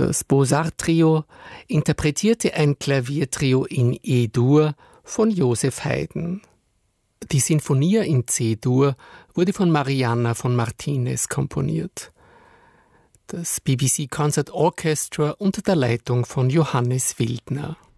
Das Beaux-Arts-Trio interpretierte ein Klaviertrio in E-Dur von Joseph Haydn. Die Sinfonia in C-Dur wurde von Mariana von Martinez komponiert. Das BBC Concert Orchestra unter der Leitung von Johannes Wildner.